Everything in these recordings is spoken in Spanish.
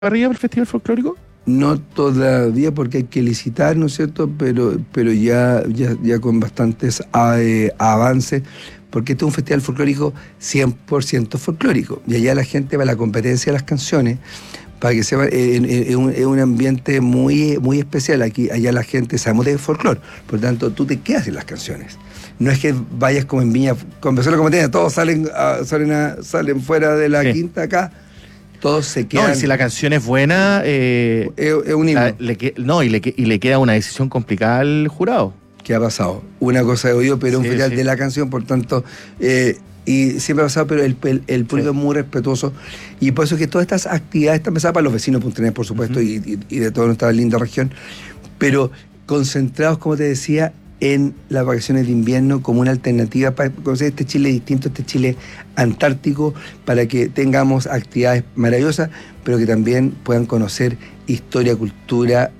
parrilla para el Festival Folclórico? No todavía porque hay que licitar, ¿no es cierto? Pero ya con bastantes avances, porque este es un festival folclórico 100% folclórico. Y allá la gente va a la competencia de las canciones, para que sepa, es un ambiente muy especial. Allá la gente sabemos de folclore, por lo tanto tú te quedas en las canciones. No es que vayas como en Viña, con personas como tienen, todos salen fuera de la quinta acá. Todos se quedan. No, y si la canción es buena, es un himno. Y le queda una decisión complicada al jurado. ¿Qué ha pasado? Una cosa he oído, pero un festival de la canción, por tanto, y siempre ha pasado, pero el público es muy respetuoso, y por eso que todas estas actividades están pensadas para los vecinos puntareños, por supuesto, y de toda nuestra linda región, pero concentrados, como te decía, en las vacaciones de invierno como una alternativa para conocer este Chile distinto, este Chile antártico, para que tengamos actividades maravillosas, pero que también puedan conocer historia, cultura,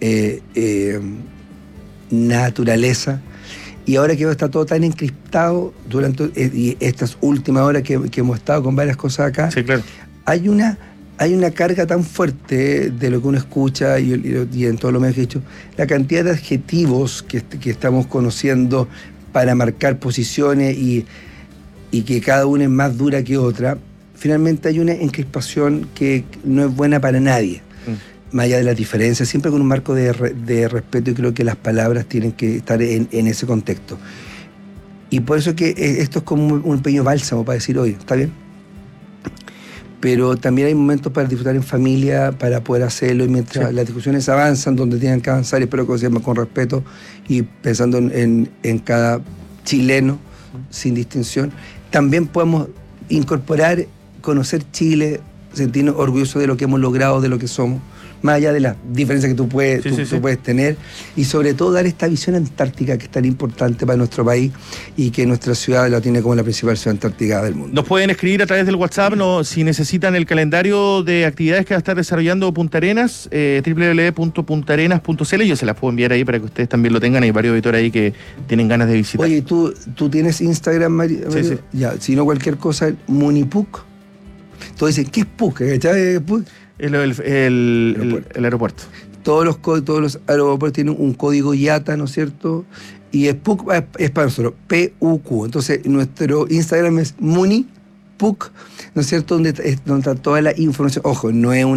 naturaleza. Y ahora que está todo tan encriptado durante estas últimas horas que hemos estado con varias cosas acá, sí, claro, hay una carga tan fuerte de lo que uno escucha y en todo lo que he dicho, la cantidad de adjetivos que estamos conociendo para marcar posiciones y que cada una es más dura que otra. Finalmente hay una encrispación que no es buena para nadie, más allá de las diferencias, siempre con un marco de respeto, y creo que las palabras tienen que estar en ese contexto. Y por eso que esto es como un pequeño bálsamo para decir, oye, ¿está bien? Pero también hay momentos para disfrutar en familia, para poder hacerlo, y mientras las discusiones avanzan, donde tienen que avanzar, espero que se llame con respeto y pensando en cada chileno, sin distinción, también podemos incorporar, conocer Chile, sentirnos orgullosos de lo que hemos logrado, de lo que somos, más allá de las diferencias que tú puedes tener, y sobre todo dar esta visión antártica que es tan importante para nuestro país y que nuestra ciudad la tiene como la principal ciudad antártica del mundo. Nos pueden escribir a través del WhatsApp si necesitan el calendario de actividades que va a estar desarrollando Punta Arenas, www.puntaarenas.cl. Yo se las puedo enviar ahí para que ustedes también lo tengan. Hay varios auditores ahí que tienen ganas de visitar. Oye, ¿tú tienes Instagram, Mario? Sí. Ya, si no cualquier cosa, Munipuc. Todos dicen, ¿qué es PUC? ¿Qué PUC? El aeropuerto. Todos los aeropuertos tienen un código IATA, ¿no es cierto? Y el PUC es para nosotros, PUQ. Entonces, nuestro Instagram es MuniPUC, ¿no es cierto? Donde está toda la información. Ojo, no es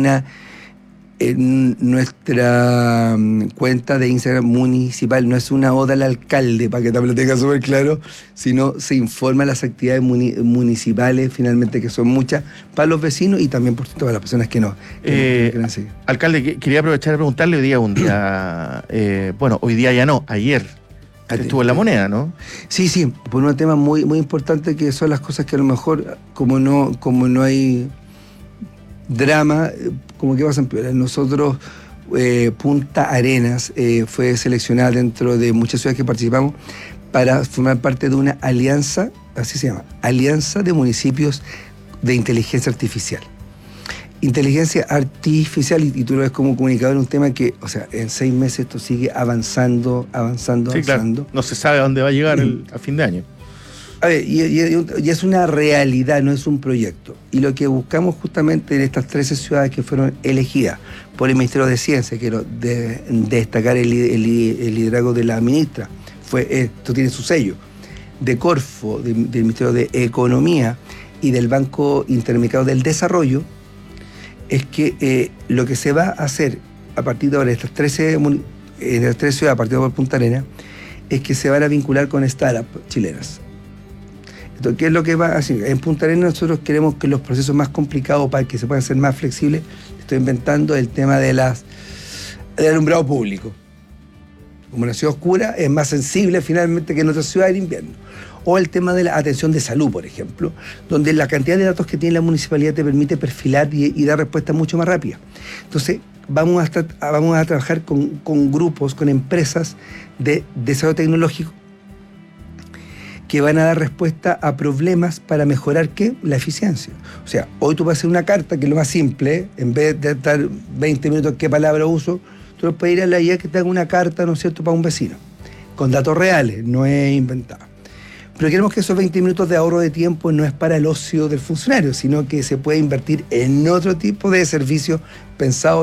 nuestra cuenta de Instagram municipal, no es una oda al alcalde, para que también lo tenga súper claro, sino se informa las actividades municipales, finalmente, que son muchas, para los vecinos y también, por cierto, para las personas que no quieran seguir. Alcalde, quería aprovechar de preguntarle un día, bueno, hoy día ya no, ayer estuvo en La Moneda, ¿no? Sí, por un tema muy importante, que son las cosas que a lo mejor, como no hay drama, como que vas a empeorar. Nosotros, Punta Arenas, fue seleccionada dentro de muchas ciudades que participamos para formar parte de una alianza, así se llama, Alianza de Municipios de Inteligencia Artificial. Inteligencia artificial, y tú lo ves como comunicador, un tema que, o sea, en 6 meses esto sigue avanzando. Claro. No se sabe a dónde va a llegar a fin de año. A ver, y es una realidad, no es un proyecto. Y lo que buscamos justamente en estas 13 ciudades que fueron elegidas por el Ministerio de Ciencia, quiero destacar el liderazgo de la ministra, esto tiene su sello, de Corfo, del Ministerio de Economía y del Banco Interamericano del Desarrollo, es que lo que se va a hacer a partir de ahora en estas 13 ciudades, a partir de Punta Arenas, es que se van a vincular con startups chilenas. Entonces, ¿qué es lo que va a hacer? En Punta Arenas nosotros queremos que los procesos más complicados, para que se puedan hacer más flexibles, estoy inventando el tema del alumbrado público. Como una ciudad oscura es más sensible finalmente que en otras ciudades en invierno. O el tema de la atención de salud, por ejemplo, donde la cantidad de datos que tiene la municipalidad te permite perfilar y dar respuestas mucho más rápidas. Entonces, vamos a trabajar con grupos, con empresas de desarrollo tecnológico, que van a dar respuesta a problemas para mejorar, ¿qué? La eficiencia. O sea, hoy tú vas a hacer una carta, que es lo más simple, en vez de estar 20 minutos qué palabra uso, tú puedes ir a la IA que te haga una carta, ¿no es cierto?, para un vecino, con datos reales, no es inventada. Pero queremos que esos 20 minutos de ahorro de tiempo no es para el ocio del funcionario, sino que se puede invertir en otro tipo de servicios pensados